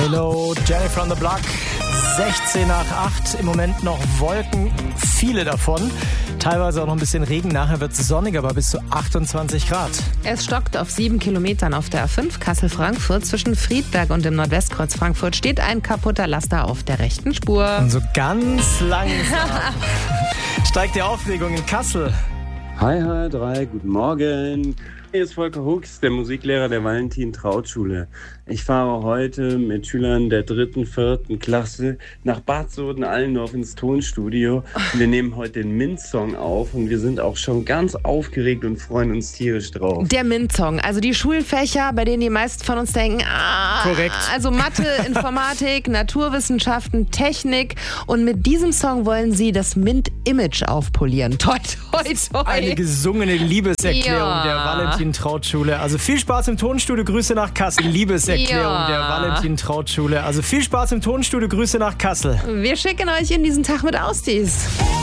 Hello, Jenny from the Block. 16 nach 8, im Moment noch Wolken, viele davon. Teilweise auch noch ein bisschen Regen, nachher wird es sonnig, aber bis zu 28 Grad. Es stockt auf 7 Kilometern auf der A5 Kassel-Frankfurt. Zwischen Friedberg und dem Nordwestkreuz Frankfurt steht ein kaputter Laster auf der rechten Spur. Und so ganz langsam steigt die Aufregung in Kassel. Hi, H3, guten Morgen. Hier ist Volker Hux, der Musiklehrer der Valentin-Traut-Schule. Ich fahre heute mit Schülern der 3., 4. Klasse nach Bad Soden-Allendorf ins Tonstudio. Wir nehmen heute den MINT-Song auf und wir sind auch schon ganz aufgeregt und freuen uns tierisch drauf. Der MINT-Song, also die Schulfächer, bei denen die meisten von uns denken, korrekt. Also Mathe, Informatik, Naturwissenschaften, Technik. Und mit diesem Song wollen sie das MINT-Image aufpolieren. Toi, toi, toi. Eine gesungene Liebeserklärung der Valentin-Traut-Schule. Also viel Spaß im Tonstudio, Grüße nach Kassel. Liebeserklärung der Valentin-Traut-Schule. Also viel Spaß im Tonstudio, Grüße nach Kassel. Wir schicken euch in diesen Tag mit Ausdies.